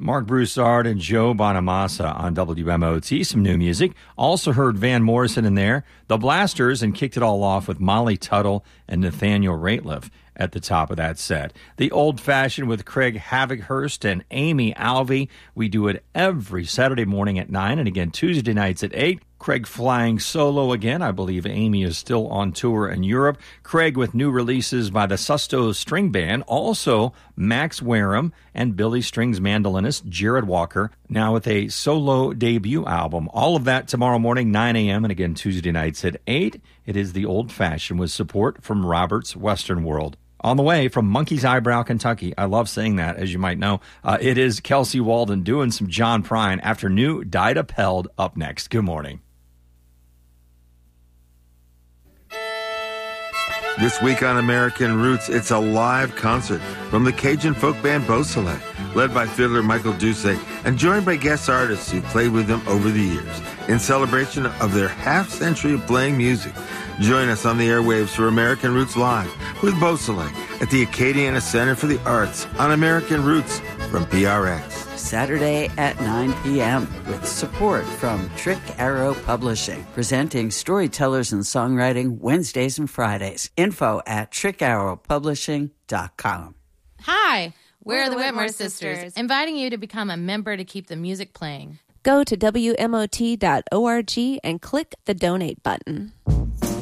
Mark Broussard and Joe Bonamassa on WMOT. Some new music. Also heard Van Morrison in there, The Blasters, and kicked it all off with Molly Tuttle and Nathaniel Rateliff at the top of that set. The Old Fashioned with Craig Havighurst and Amy Alvey. We do it every Saturday morning at 9 and again Tuesday nights at 8. Craig flying solo again. I believe Amy is still on tour in Europe. Craig with new releases by the Susto String Band. Also, Max Wareham and Billy Strings mandolinist Jared Walker, now with a solo debut album. All of that tomorrow morning, 9 a.m. and again Tuesday nights at 8. It is The Old Fashioned with support from Robert's Western World. On the way from Monkey's Eyebrow, Kentucky. I love saying that, as you might know. It is Kelsey Walden doing some John Prine after new Dinah Peld up next. Good morning. This week on American Roots, it's a live concert from the Cajun folk band Beausoleil, led by fiddler Michael Doucet, and joined by guest artists who played with them over the years in celebration of their half-century of playing music. Join us on the airwaves for American Roots Live with Beausoleil at the Acadiana Center for the Arts on American Roots from PRX. Saturday at 9 p.m. with support from Trick Arrow Publishing, presenting storytellers and songwriting Wednesdays and Fridays. Info at trickarrowpublishing.com. Hi, we're the Whitmer Sisters, inviting you to become a member to keep the music playing. Go to WMOT.org and click the donate button.